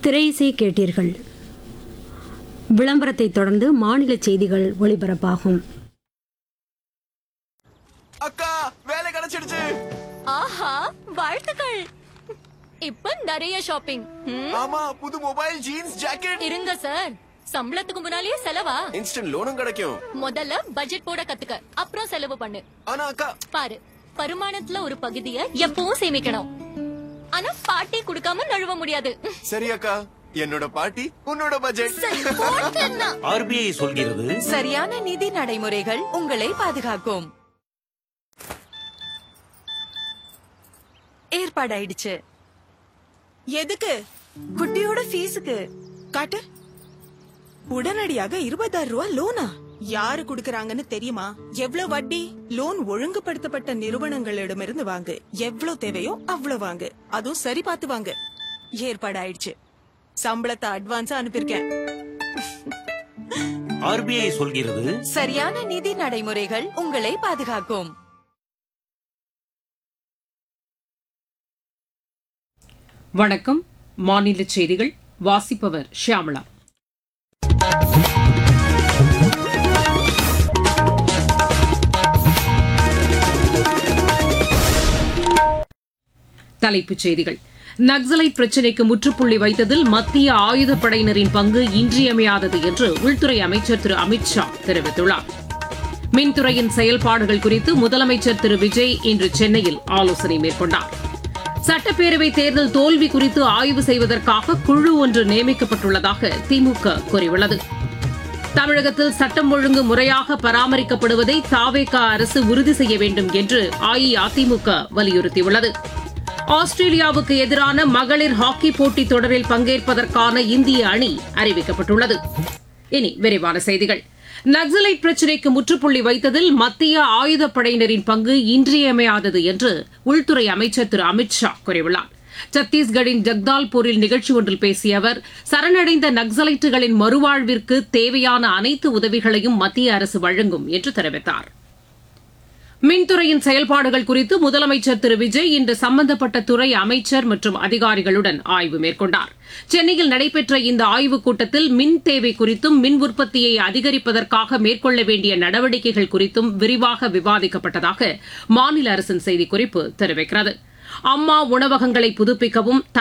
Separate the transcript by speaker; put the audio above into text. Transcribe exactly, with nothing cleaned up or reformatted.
Speaker 1: திரையிசை கேட்டீர்கள். விளம்பரத்தை தொடர்ந்து மாநில செய்திகள் ஒளிபரப்பாகும்.
Speaker 2: அக்கா, வேலை கிடைச்சிடுச்சு.
Speaker 3: ஆஹா, வாழ்த்துக்கள். இப்ப நிறைய ஷாப்பிங்.
Speaker 2: ஆமா, புது மொபைல், ஜீன்ஸ், ஜாக்கெட்.
Speaker 3: இருங்க சார், சம்பளத்துக்கு முன்னாலேயே செலவா?
Speaker 2: இன்ஸ்டன்ட் லோனும் கிடைக்கும்.
Speaker 3: முதல்ல பட்ஜெட் போட கத்துக்க, அப்புறம் செலவு பண்ணு.
Speaker 2: ஆனா அக்கா,
Speaker 3: பாரு, வருமானத்துல ஒரு பகுதியை எப்பவும் சேமிக்கணும். ஆனா பாட்டி கொடுக்காம நழுவ முடியாது.
Speaker 2: சரி அக்கா, என்னோட பாட்டி உன்னோட பட்ஜெட்.
Speaker 4: ஆர்பிஐ சொல்கிறது,
Speaker 5: சரியான நிதி நடைமுறைகள் உங்களை பாதுகாக்கும். ஏற்பாடாயிடுச்சு.
Speaker 6: எதுக்கு?
Speaker 5: குட்டியோட ஃபீஸுக்கு.
Speaker 6: காட்டு. உடனடியாக இருபதாயிரம் ரூபாய் லோனா? யாரு குடுக்கறாங்கன்னு தெரியுமா? எவ்வளவு வட்டி? லோன் ஒழுங்குபடுத்தப்பட்ட நிறுவனங்களிடமிருந்து வாங்கு. எவ்வளவு தேவையோ அவ்வளவு வாங்கு. அதுவும் சரி பார்த்து வாங்கு. ஏற்பாடாயிடுச்சு. சம்பளத்தை அட்வான்ஸா அனுப்பியிருக்கேன்.
Speaker 4: ஆர்பிஐ சொல்கிறது,
Speaker 5: சரியான நிதி நடைமுறைகள் உங்களை பாதுகாக்கும்.
Speaker 7: வணக்கம். மாநில செய்திகள் வாசிப்பவர் ஷியாமளா. தலைப்புச் செய்திகள். நக்சலைட் பிரச்சினைக்கு முற்றுப்புள்ளி வைத்ததில் மத்திய ஆயுதப்படையினரின் பங்கு இன்றியமையாதது என்று உள்துறை அமைச்சர் திரு அமித் ஷா தெரிவித்துள்ளார். மின்துறையின் செயல்பாடுகள் குறித்து முதலமைச்சர் திரு விஜய் இன்று சென்னையில் ஆலோசனை மேற்கொண்டார். சட்டப்பேரவை தேர்தல் தோல்வி குறித்து ஆய்வு செய்வதற்காக குழு ஒன்று நியமிக்கப்பட்டுள்ளதாக திமுக கூறியுள்ளது. தமிழகத்தில் சட்டம் ஒழுங்கு முறையாக பராமரிக்கப்படுவதை தாவேகா அரசு உறுதி செய்ய வேண்டும் என்று அஇஅதிமுக வலியுறுத்தியுள்ளது. ஆஸ்திரேலியாவுக்கு எதிரான மகளிர் ஹாக்கி போட்டித் தொடரில் பங்கேற்பதற்கான இந்திய அணி அறிவிக்கப்பட்டுள்ளது. இனி விரிவான செய்திகள். நக்சலைட் பிரச்சினைக்கு முற்றுப்புள்ளி வைத்ததில் மத்திய ஆயுதப்படையினரின் பங்கு இன்றியமையாதது என்று உள்துறை அமைச்சர் திரு அமித் ஷா கூறியுள்ளார். சத்தீஸ்கரின் ஜக்தால்பூரில் நிகழ்ச்சி ஒன்றில் பேசிய அவர், சரணடைந்த நக்சலைட்டுகளின் மறுவாழ்விற்கு தேவையான அனைத்து உதவிகளையும் மத்திய அரசு வழங்கும் என்று தெரிவித்தார். மின்துறையின் செயல்பாடுகள் குறித்து முதலமைச்சர் திரு விஜய் இன்று சம்பந்தப்பட்ட துறை அமைச்சர் மற்றும் அதிகாரிகளுடன் ஆய்வு மேற்கொண்டார். சென்னையில் நடைபெற்ற இந்த ஆய்வுக் கூட்டத்தில் மின் தேவை குறித்தும் மின் உற்பத்தியை அதிகரிப்பதற்காக மேற்கொள்ள வேண்டிய நடவடிக்கைகள் குறித்தும் விரிவாக விவாதிக்கப்பட்டதாக மாநில அரசின் செய்திக்குறிப்பு தெரிவிக்கிறது. அம்மா உணவகங்களை புதுப்பிக்கவும்